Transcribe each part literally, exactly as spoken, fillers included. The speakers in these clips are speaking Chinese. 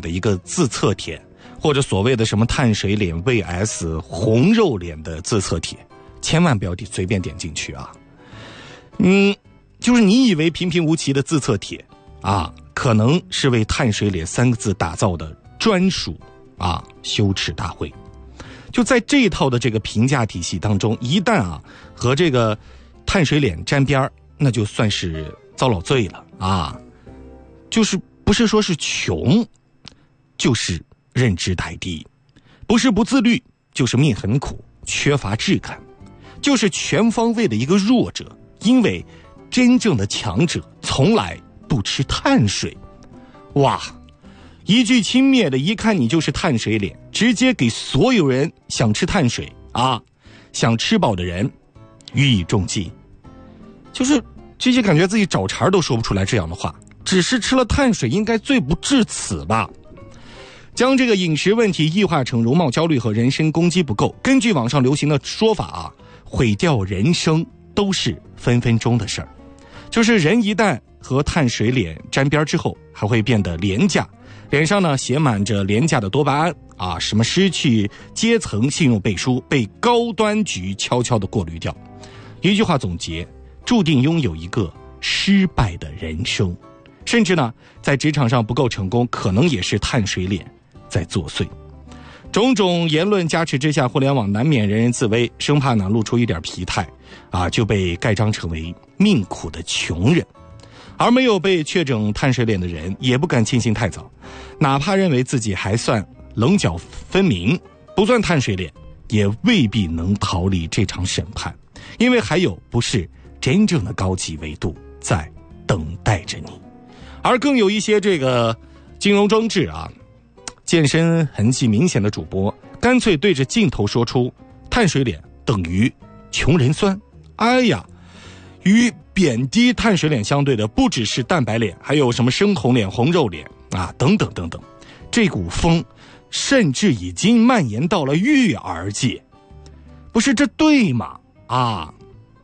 的一个自测帖，或者所谓的什么碳水脸 V S 红肉脸的自测帖，千万不要随便点进去啊。嗯，就是你以为平平无奇的自测帖啊，可能是为碳水脸三个字打造的专属啊羞耻大会。就在这一套的这个评价体系当中，一旦啊和这个碳水脸沾边，那就算是遭老罪了啊。就是不是说是穷，就是认知太低，不是不自律，就是命很苦，缺乏质感，就是全方位的一个弱者。因为真正的强者从来不吃碳水。哇，一句轻蔑的一看你就是碳水脸，直接给所有人想吃碳水啊想吃饱的人予以重击。就是直接感觉自己找茬都说不出来这样的话，只是吃了碳水应该罪不至此吧。将这个饮食问题异化成容貌焦虑和人身攻击不够，根据网上流行的说法啊，毁掉人生都是分分钟的事儿。就是人一旦和碳水脸沾边之后，还会变得廉价，脸上呢写满着廉价的多巴胺啊，什么失去阶层信用背书，被高端局悄悄地过滤掉。一句话总结，注定拥有一个失败的人生。甚至呢在职场上不够成功，可能也是碳水脸在作祟。种种言论加持之下，互联网难免人人自危，生怕呢露出一点疲态啊，就被盖章成为命苦的穷人。而没有被确诊碳水脸的人也不敢庆幸太早，哪怕认为自己还算棱角分明，不算碳水脸，也未必能逃离这场审判，因为还有不是真正的高级维度在等待着你。而更有一些这个金融装置啊，健身痕迹明显的主播，干脆对着镜头说出碳水脸等于穷人酸。哎呀，与贬低碳水脸相对的不只是蛋白脸，还有什么深红脸、红肉脸啊，等等等等。这股风甚至已经蔓延到了育儿界，不是这对吗？啊！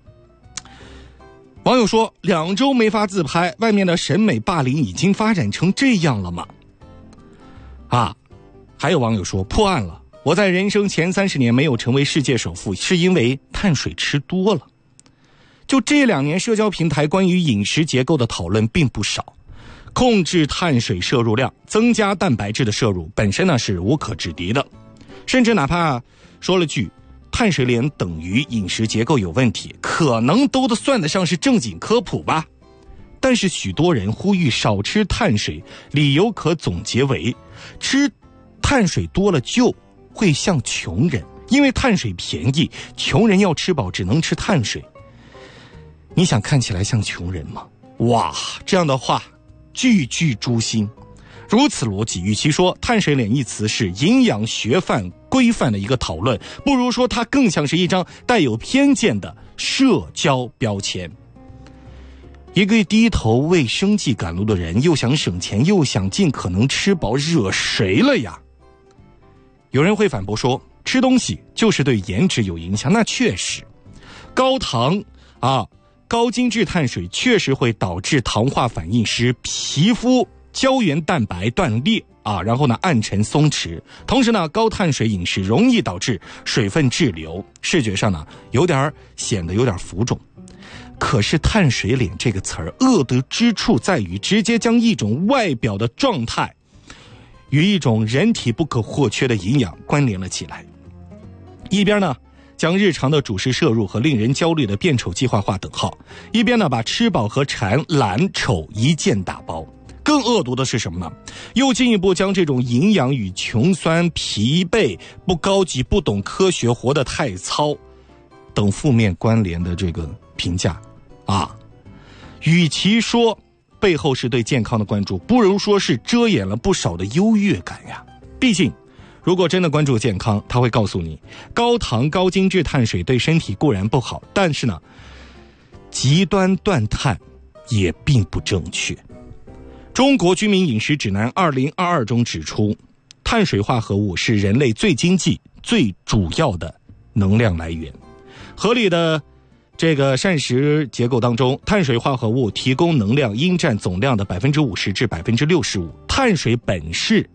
网友说，两周没法自拍，外面的审美霸凌已经发展成这样了吗？啊！还有网友说，破案了，我在人生前三十年没有成为世界首富，是因为碳水吃多了。就这两年，社交平台关于饮食结构的讨论并不少。控制碳水摄入量，增加蛋白质的摄入，本身呢是无可置疑的。甚至哪怕说了句碳水脸等于饮食结构有问题，可能都都算得上是正经科普吧。但是许多人呼吁少吃碳水，理由可总结为吃碳水多了就会像穷人，因为碳水便宜，穷人要吃饱只能吃碳水。你想看起来像穷人吗？哇，这样的话句句诛心。如此逻辑，与其说碳水脸一词是营养学范规范的一个讨论，不如说它更像是一张带有偏见的社交标签。一个低头为生计赶路的人，又想省钱又想尽可能吃饱，惹谁了呀？有人会反驳说，吃东西就是对颜值有影响。那确实，高糖啊高精致碳水确实会导致糖化反应，使皮肤胶原蛋白断裂啊，然后呢暗沉松弛。同时呢，高碳水饮食容易导致水分滞留，视觉上呢有点显得有点浮肿。可是碳水脸这个词儿恶毒之处在于，直接将一种外表的状态与一种人体不可或缺的营养关联了起来。一边呢将日常的主食摄入和令人焦虑的变丑计划划等号，一边呢把吃饱和馋懒丑一键打包。更恶毒的是什么呢？又进一步将这种营养与穷酸、疲惫、不高级、不懂科学、活得太糙等负面关联的这个评价啊，与其说背后是对健康的关注，不如说是遮掩了不少的优越感呀。毕竟如果真的关注健康，他会告诉你，高糖高精致碳水对身体固然不好，但是呢极端断碳也并不正确。中国居民饮食指南二零二二中指出，碳水化合物是人类最经济最主要的能量来源。合理的这个膳食结构当中，碳水化合物提供能量应占总量的百分之五十至百分之六十五。碳水本是